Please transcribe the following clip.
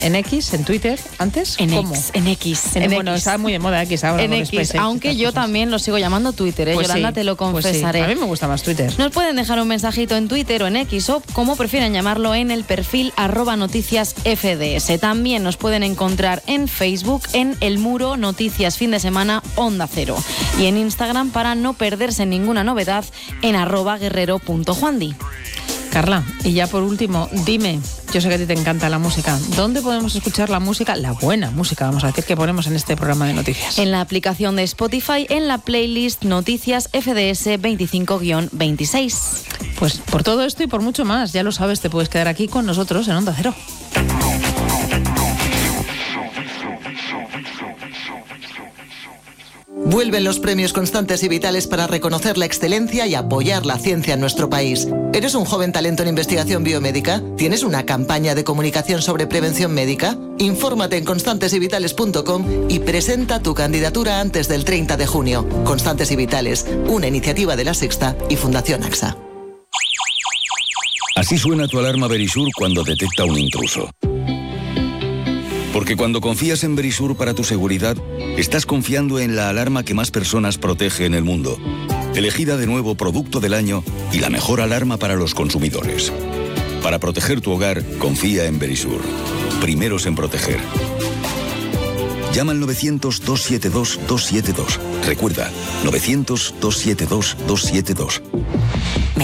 En X, en Twitter, antes. ¿Cómo? En X. Bueno, está muy de moda X ahora. En X, aunque yo también lo sigo llamando Twitter, ¿eh? Pues Yolanda, sí, te lo confesaré. Pues sí. A mí me gusta más Twitter. Nos pueden dejar un mensajito en Twitter o en X o como prefieran llamarlo en el perfil @noticiasfds. También nos pueden encontrar en Facebook en el muro Noticias Fin de Semana Onda Cero y en Instagram para no perderse ninguna novedad en @guerrero.juandi. Carla, y ya por último, dime, yo sé que a ti te encanta la música, ¿dónde podemos escuchar la música, la buena música, vamos a decir, que ponemos en este programa de noticias? En la aplicación de Spotify, en la playlist Noticias FDS 25-26. Pues por todo esto y por mucho más, ya lo sabes, te puedes quedar aquí con nosotros en Onda Cero. Vuelven los premios Constantes y Vitales para reconocer la excelencia y apoyar la ciencia en nuestro país. ¿Eres un joven talento en investigación biomédica? ¿Tienes una campaña de comunicación sobre prevención médica? Infórmate en constantesyvitales.com y presenta tu candidatura antes del 30 de junio. Constantes y Vitales, una iniciativa de La Sexta y Fundación AXA. Así suena tu alarma Verisur cuando detecta un intruso. Porque cuando confías en Verisur para tu seguridad, estás confiando en la alarma que más personas protege en el mundo. Elegida de nuevo Producto del Año y la mejor alarma para los consumidores. Para proteger tu hogar, confía en Verisur. Primeros en proteger. Llama al 900-272-272. Recuerda, 900-272-272.